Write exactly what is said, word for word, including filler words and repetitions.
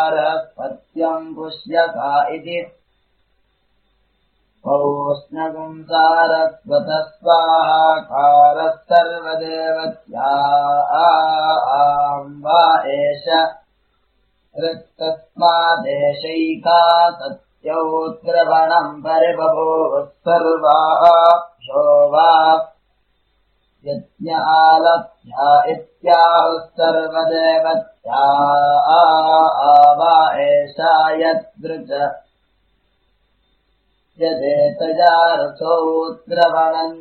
पत्यम् पुष्यका इति पौष्णगुम् सारस्वतः स्वाहाकारः सर्वदेवत्याम् वा एष तस्मादेशैका सत्यौद्रवणम् परिबभूवः सर्वाभ्यो वा यज्ञालभ्या इत्याहुः सर्वदेवत्या वा एषा यदृच यदेतया रसोद्रवणम्